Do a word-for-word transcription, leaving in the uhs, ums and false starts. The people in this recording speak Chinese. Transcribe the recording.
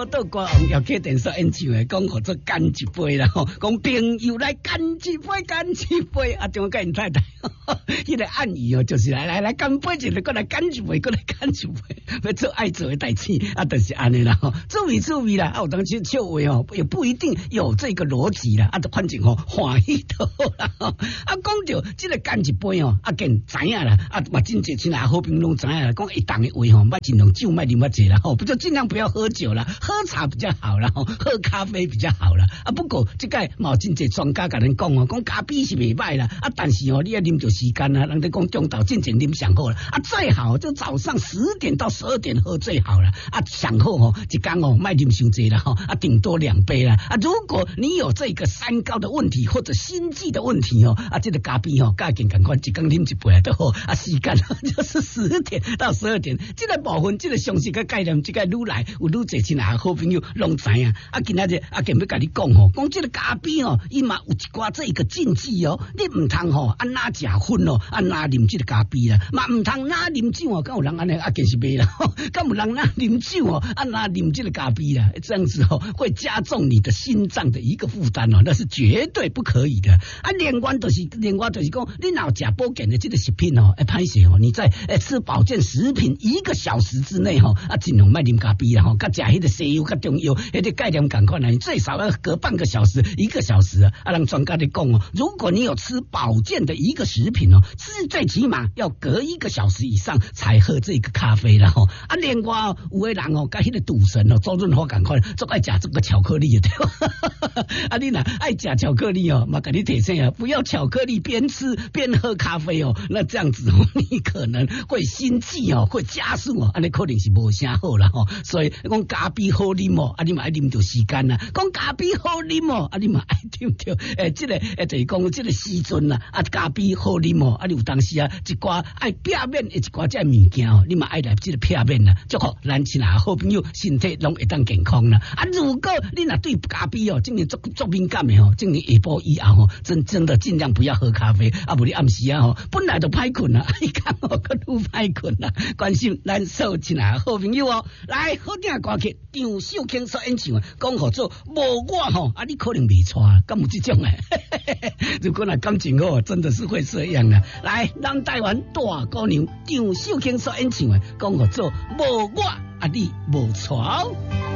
好到高雄要客店所演唱的，讲合作干一杯啦吼，讲朋友来干一杯，干一杯，啊，中间太太，迄个暗语哦，就是来来来干杯，一个过来干一杯，过来干一杯，要做爱做的代志，啊，就是安尼啦吼，注意注意啦，啊，有当时笑话哦，也不一定有这个逻辑啦，啊，反正吼欢喜就好啦，啊，讲到这个干一杯哦，啊，见知影啦，啊，嘛真侪亲爱好朋友拢知影啦，讲一档的话吼，莫尽量酒莫啉较济啦，吼，不就尽量不要喝酒啦，喝茶比较好啦，吼，喝咖啡比较好啦，啊，不过这个嘛真侪专家甲咱讲哦，讲咖啡是袂歹啦，啊，但是哦，你要啉着时间啊，人哋讲中昼进前啉上好啦，啊，最好就早上十点到十二点喝最好啦，啊，上好哦，一缸哦，莫啉伤济啦，吼，啊，顶多两杯啦，啊，如果你有这个三高的问题或者心悸的问题哦，啊，这个咖啡哦，加紧赶快一缸啉一杯都好，啊，时间就是十点到十二点，这个部分这个详细嘅概念，这个愈来有愈侪亲爱好朋友拢知影，啊，今仔日啊，今要甲你讲吼，讲这个咖啡哦，伊嘛有一寡这个禁忌哦，你唔通吼安那食薰哦，安那啉这个咖啡啦，嘛唔通那啉酒哦，敢有人安尼啊，其实袂啦，敢有人那啉酒哦，安那啉这个咖啡啦，这样子哦，会加重你的心脏的一个负担哦，那是绝对不可以的。啊，另外就是另外就是讲，你若食保健的这个食品哦，哎，歹势哦，你在诶吃保健食品一个小时之内吼，啊，尽量莫啉咖啡啦吼，甲食迄个西药较重要，迄个概念赶快来，你最少要隔半个小时、一个小时啊。啊，让专家来讲哦，如果你有吃保健的一个食品哦，是最起码要隔一个小时以上才喝这个咖啡啦吼。啊，另外哦，有的人哦，甲迄个赌神哦，周润发赶快做爱食这个巧克力的，对吧？啊，你若爱食巧克力哦，嘛甲你提醒啊，不要巧克力边吃边喝咖啡哦，那这样子哦，你可能会心悸哦，会加速哦，安尼可能是无啥好啦吼。所以讲咖啡好啉哦，啊你嘛爱啉着时间啦。讲咖啡好啉哦，啊你嘛爱啉着诶，这个诶就是讲这个时阵啦，啊咖啡好啉哦，啊你有当时啊一寡爱避免的一寡这物件哦，你嘛爱来这个避免啦，祝福咱亲爱好朋友身体拢会当健康啦。啊如果你若对咖啡哦，今年做做敏感的哦，今年下晡以后哦，真真的尽量不要喝咖啡，啊不你暗时啊吼，本来就歹困啦，你讲哦，更愈歹困啦。关心咱所亲爱好朋友哦，来好听歌曲，张秀卿所演唱的，讲好做无我吼，啊你可能未错，敢有这种诶？如果若感情好，真的是会这样的。来，咱台湾大姑娘张秀卿所演唱的，讲好做无我，啊你无错。